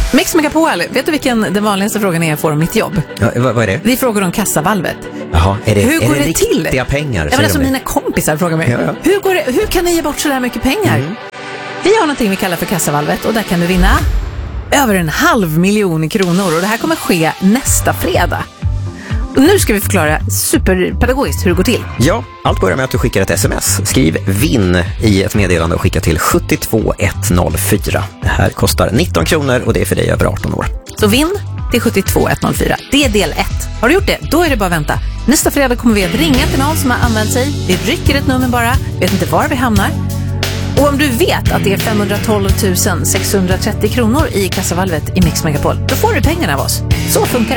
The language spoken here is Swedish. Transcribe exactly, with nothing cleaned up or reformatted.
Mix Megapol, vet du vilken den vanligaste frågan är jag får om mitt jobb? Ja, vad, vad är det? Vi frågar om kassavalvet. Jaha, är det, hur är går det, det till? riktiga pengar? Ja, men alltså mina kompisar frågar mig. Ja, ja. Hur, går det, hur kan ni ge bort så där mycket pengar? Mm. Vi har någonting vi kallar för kassavalvet och där kan du vinna över en halv miljon kronor. Och det här kommer ske nästa fredag. Och nu ska vi förklara superpedagogiskt hur det går till. Ja, allt börjar med att du skickar ett sms. Skriv vinn i ett meddelande och skicka till sju två ett noll fyra. Det här kostar nitton kronor och det är för dig över arton år. Så vinn till sju två ett noll fyra. Det är del ett. Har du gjort det? Då är det bara att vänta. Nästa fredag kommer vi att ringa till någon som har använt sig. Vi rycker ett nummer bara. Vet inte var vi hamnar. Och om du vet att det är femhundratolv tusen sexhundratrettio kronor i kassavalvet i Mix Megapol, då får du pengarna av oss. Så funkar det.